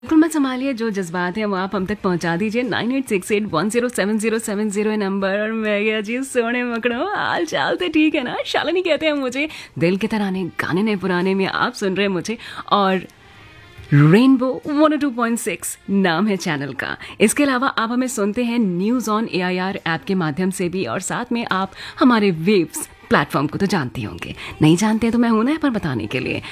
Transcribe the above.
बिल्कुल मत संभालिए, जो जज़्बात हैं वो आप हम तक पहुँचा दीजिए 9868107070 नंबर। और मैं क्या जी सोने मकड़ों, हाल-चाल तो ठीक है ना? शालिनी कहते हैं मुझे, दिल के तराने गाने नए पुराने में आप सुन रहे हैं मुझे, और रेनबो 102.6 नाम है चैनल का। इसके अलावा आप हमें सुनते हैं न्यूज़ ऑन एआईआर ऐप के माध्यम से भी, और साथ में आप हमारे वेव्स प्लेटफॉर्म को तो जानते होंगे, नहीं जानते तो मैं हूं ना पर बताने के लिए।